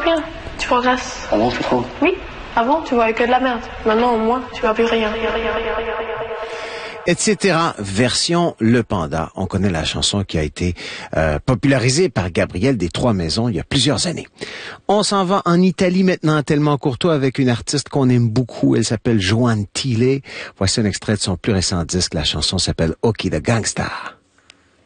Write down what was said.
rien. Tu progresses. Ah bon, tu trouves? Oui. Avant, tu voyais que de la merde. Maintenant, au moins, tu vois plus rien. Etc. Version Le Panda. On connaît la chanson qui a été popularisée par Gabriel des Trois Maisons il y a plusieurs années. On s'en va en Italie maintenant, tellement courtois, avec une artiste qu'on aime beaucoup. Elle s'appelle Joan Tile. Voici un extrait de son plus récent disque. La chanson s'appelle Occhi da Gangsta.